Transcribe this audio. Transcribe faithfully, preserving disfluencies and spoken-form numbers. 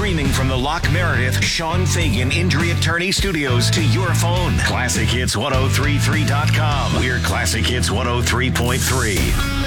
Streaming from the Lock Meredith Sean Fagan Injury Attorney Studios to your phone. classic hits ten thirty-three dot com. We're Classic Hits one oh three point three.